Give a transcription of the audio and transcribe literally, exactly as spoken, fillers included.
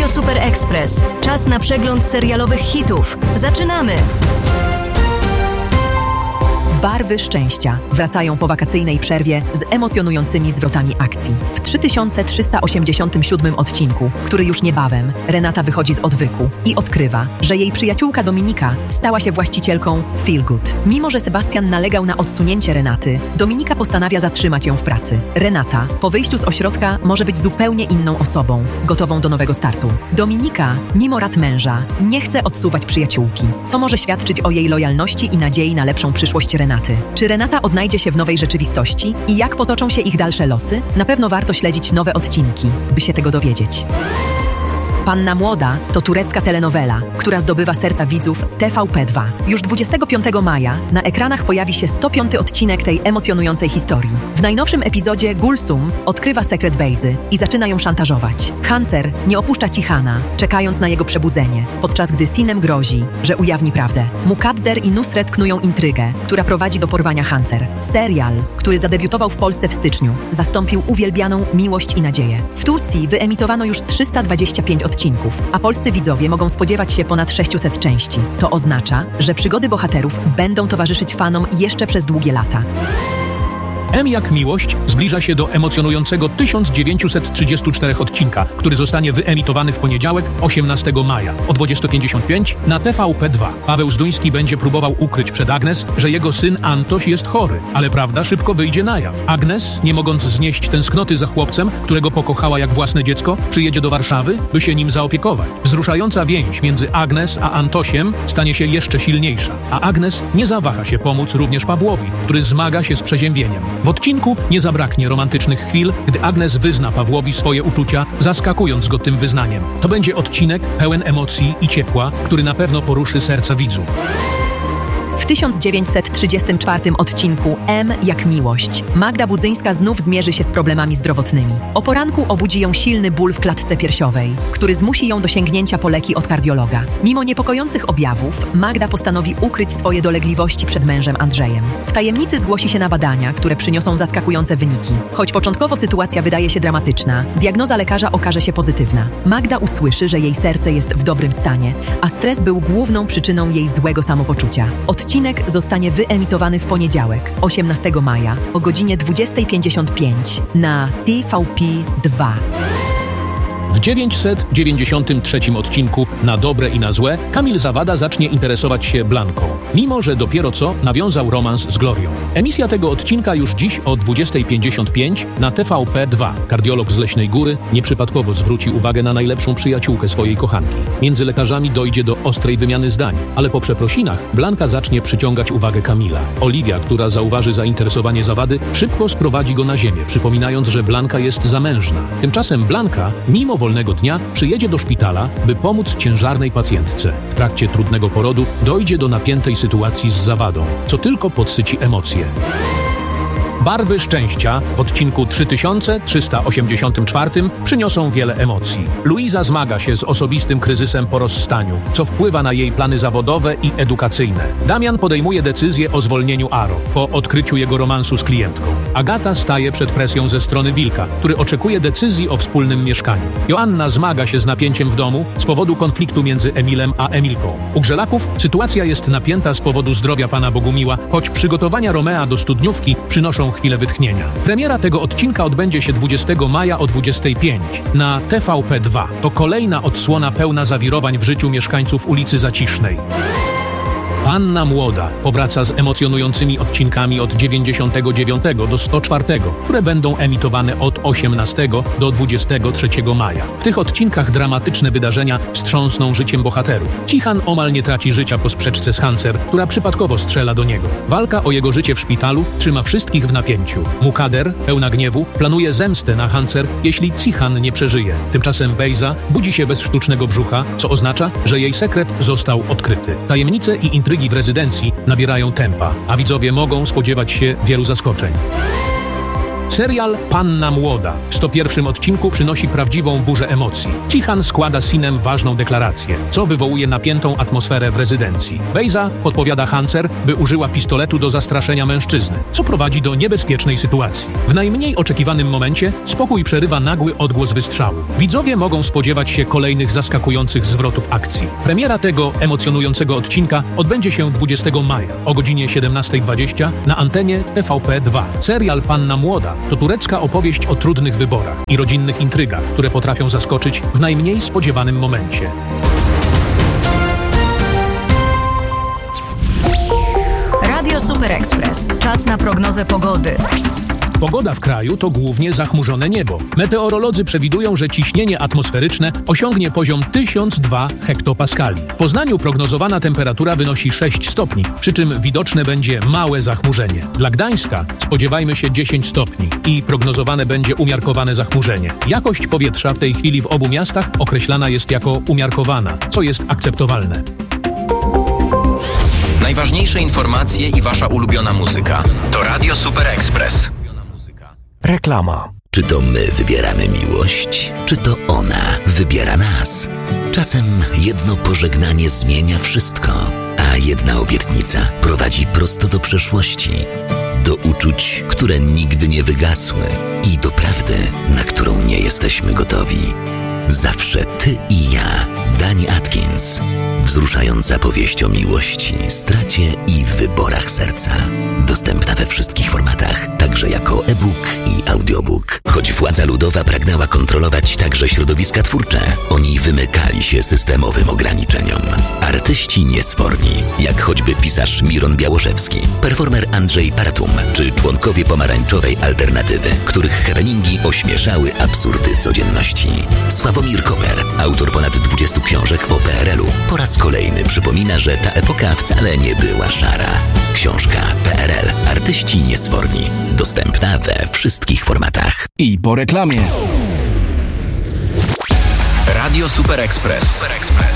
Radio Super Express. Czas na przegląd serialowych hitów. Zaczynamy! Barwy szczęścia wracają po wakacyjnej przerwie z emocjonującymi zwrotami akcji. W trzy tysiące trzysta osiemdziesiątym siódmym odcinku, który już niebawem, Renata wychodzi z odwyku i odkrywa, że jej przyjaciółka Dominika stała się właścicielką Feel Good. Mimo że Sebastian nalegał na odsunięcie Renaty, Dominika postanawia zatrzymać ją w pracy. Renata, po wyjściu z ośrodka, może być zupełnie inną osobą, gotową do nowego startu. Dominika, mimo rad męża, nie chce odsuwać przyjaciółki, co może świadczyć o jej lojalności i nadziei na lepszą przyszłość Renaty. Czy Renata odnajdzie się w nowej rzeczywistości i jak potoczą się ich dalsze losy? Na pewno warto śledzić nowe odcinki, by się tego dowiedzieć. Panna Młoda to turecka telenowela, która zdobywa serca widzów T V P dwa. Już dwudziestego piątego maja na ekranach pojawi się sto piąty odcinek tej emocjonującej historii. W najnowszym epizodzie Gulsum odkrywa sekret Bejzy i zaczyna ją szantażować. Hancer nie opuszcza Cihana, czekając na jego przebudzenie, podczas gdy Sinem grozi, że ujawni prawdę. Mukadder i Nusret knują intrygę, która prowadzi do porwania Hancer. Serial, który zadebiutował w Polsce w styczniu, zastąpił uwielbianą Miłość i nadzieję. W Turcji wyemitowano już trzysta dwadzieścia pięć odcinków. odcinków, a polscy widzowie mogą spodziewać się ponad sześciuset części. To oznacza, że przygody bohaterów będą towarzyszyć fanom jeszcze przez długie lata. M jak Miłość zbliża się do emocjonującego tysiąc dziewięćset trzydziestego czwartego odcinka, który zostanie wyemitowany w poniedziałek, osiemnastego maja o dwudziesta pięćdziesiąt pięć na T V P dwa. Paweł Zduński będzie próbował ukryć przed Agnes, że jego syn Antoś jest chory, ale prawda szybko wyjdzie na jaw. Agnes, nie mogąc znieść tęsknoty za chłopcem, którego pokochała jak własne dziecko, przyjedzie do Warszawy, by się nim zaopiekować. Wzruszająca więź między Agnes a Antosiem stanie się jeszcze silniejsza, a Agnes nie zawaha się pomóc również Pawłowi, który zmaga się z przeziębieniem. W odcinku nie zabraknie romantycznych chwil, gdy Agnes wyzna Pawłowi swoje uczucia, zaskakując go tym wyznaniem. To będzie odcinek pełen emocji i ciepła, który na pewno poruszy serca widzów. W tysiąc dziewięćset trzydziestym czwartym odcinku M jak Miłość Magda Budzyńska znów zmierzy się z problemami zdrowotnymi. O poranku obudzi ją silny ból w klatce piersiowej, który zmusi ją do sięgnięcia po leki od kardiologa. Mimo niepokojących objawów, Magda postanowi ukryć swoje dolegliwości przed mężem Andrzejem. W tajemnicy zgłosi się na badania, które przyniosą zaskakujące wyniki. Choć początkowo sytuacja wydaje się dramatyczna, diagnoza lekarza okaże się pozytywna. Magda usłyszy, że jej serce jest w dobrym stanie, a stres był główną przyczyną jej złego samopoczucia. Odcinek zostanie wyemitowany w poniedziałek, osiemnastego maja o godzinie dwudziesta pięćdziesiąt pięć na T V P dwa. W dziewięćset dziewięćdziesiątym trzecim odcinku Na dobre i na złe Kamil Zawada zacznie interesować się Blanką, mimo że dopiero co nawiązał romans z Glorią. Emisja tego odcinka już dziś o dwudziesta pięćdziesiąt pięć na T V P dwa. Kardiolog z Leśnej Góry nieprzypadkowo zwróci uwagę na najlepszą przyjaciółkę swojej kochanki. Między lekarzami dojdzie do ostrej wymiany zdań, ale po przeprosinach Blanka zacznie przyciągać uwagę Kamila. Oliwia, która zauważy zainteresowanie Zawady, szybko sprowadzi go na ziemię, przypominając, że Blanka jest zamężna. Tymczasem Blanka, mimo wolnego dnia, przyjedzie do szpitala, by pomóc ciężarnej pacjentce. W trakcie trudnego porodu dojdzie do napiętej sytuacji z Zawadą, co tylko podsyci emocje. Barwy szczęścia w odcinku trzy tysiące trzysta osiemdziesiątym czwartym przyniosą wiele emocji. Luiza zmaga się z osobistym kryzysem po rozstaniu, co wpływa na jej plany zawodowe i edukacyjne. Damian podejmuje decyzję o zwolnieniu Aro po odkryciu jego romansu z klientką. Agata staje przed presją ze strony Wilka, który oczekuje decyzji o wspólnym mieszkaniu. Joanna zmaga się z napięciem w domu z powodu konfliktu między Emilem a Emilką. U Grzelaków sytuacja jest napięta z powodu zdrowia pana Bogumiła, choć przygotowania Romea do studniówki przynoszą chwilę wytchnienia. Premiera tego odcinka odbędzie się dwudziestego maja o dwudziestej piątej na T V P dwa. To kolejna odsłona pełna zawirowań w życiu mieszkańców ulicy Zacisznej. Panna Młoda powraca z emocjonującymi odcinkami od dziewięćdziesiątego dziewiątego do sto czwartego, które będą emitowane od osiemnastego do dwudziestego trzeciego maja. W tych odcinkach dramatyczne wydarzenia wstrząsną życiem bohaterów. Cihan omal nie traci życia po sprzeczce z Hancer, która przypadkowo strzela do niego. Walka o jego życie w szpitalu trzyma wszystkich w napięciu. Mukadder, pełna gniewu, planuje zemstę na Hancer, jeśli Cihan nie przeżyje. Tymczasem Bejza budzi się bez sztucznego brzucha, co oznacza, że jej sekret został odkryty. Tajemnice i intrygi w rezydencji nabierają tempa, a widzowie mogą spodziewać się wielu zaskoczeń. Serial Panna Młoda w sto pierwszym odcinku przynosi prawdziwą burzę emocji. Cihan składa Sinem ważną deklarację, co wywołuje napiętą atmosferę w rezydencji. Wejza podpowiada Hancer, by użyła pistoletu do zastraszenia mężczyzny, co prowadzi do niebezpiecznej sytuacji. W najmniej oczekiwanym momencie spokój przerywa nagły odgłos wystrzału. Widzowie mogą spodziewać się kolejnych zaskakujących zwrotów akcji. Premiera tego emocjonującego odcinka odbędzie się dwudziestego maja o godzinie siedemnasta dwadzieścia na antenie T V P dwa. Serial Panna Młoda to turecka opowieść o trudnych wyborach i rodzinnych intrygach, które potrafią zaskoczyć w najmniej spodziewanym momencie. Radio Super Express. Czas na prognozę pogody. Pogoda w kraju to głównie zachmurzone niebo. Meteorolodzy przewidują, że ciśnienie atmosferyczne osiągnie poziom tysiąc dwa hektopaskali. W Poznaniu prognozowana temperatura wynosi sześć stopni, przy czym widoczne będzie małe zachmurzenie. Dla Gdańska spodziewajmy się dziesięć stopni i prognozowane będzie umiarkowane zachmurzenie. Jakość powietrza w tej chwili w obu miastach określana jest jako umiarkowana, co jest akceptowalne. Najważniejsze informacje i wasza ulubiona muzyka to Radio Super Express. Reklama. Czy to my wybieramy miłość, czy to ona wybiera nas? Czasem jedno pożegnanie zmienia wszystko, a jedna obietnica prowadzi prosto do przeszłości, do uczuć, które nigdy nie wygasły i do prawdy, na którą nie jesteśmy gotowi. Zawsze ty i ja. Dani Atkins. Wzruszająca powieść o miłości, stracie i wyborach serca. Dostępna we wszystkich formatach, także jako e-book i audiobook. Choć władza ludowa pragnęła kontrolować także środowiska twórcze, oni wymykali się systemowym ograniczeniom. Artyści niesforni, jak choćby pisarz Miron Białoszewski, performer Andrzej Paratum, czy członkowie pomarańczowej alternatywy, których happeningi ośmieszały absurdy codzienności. Sławomir Koper, autor ponad dwudziestu książek o P R L u, po raz kolejny przypomina, że ta epoka wcale nie była szara. Książka P R L. Artyści niesforni. Dostępna we wszystkich formatach. I po reklamie. Radio Super Express. Super Express.